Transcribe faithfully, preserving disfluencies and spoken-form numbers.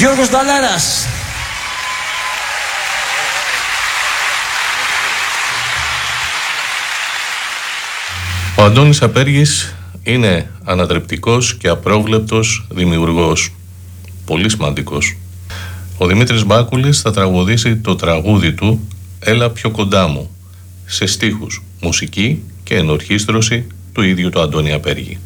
Γιώργος Νταλάρας. Ο Αντώνης Απέργης είναι ανατρεπτικός και απρόβλεπτος δημιουργός. Πολύ σημαντικός. Ο Δημήτρης Μπάκουλης θα τραγουδήσει το τραγούδι του «Έλα πιο κοντά μου» σε στίχους, μουσική και ενορχήστρωση του ίδιου του Αντώνη Απέργη.